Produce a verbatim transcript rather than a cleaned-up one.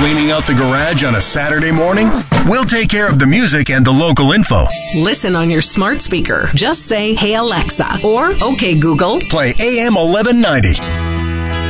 Cleaning out the garage on a Saturday morning? We'll take care of the music and the local info. Listen on your smart speaker. Just say, "Hey Alexa," or "Okay Google, play A M eleven ninety."